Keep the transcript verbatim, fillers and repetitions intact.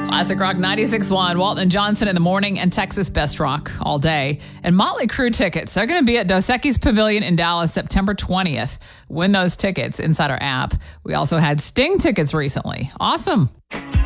Classic Rock ninety-six point one, Walton and Johnson in the morning, and Texas Best Rock all day. And Motley Crue tickets, they're going to be at Dos Equis Pavilion in Dallas September twentieth. Win those tickets inside our app. We also had Sting tickets recently. Awesome.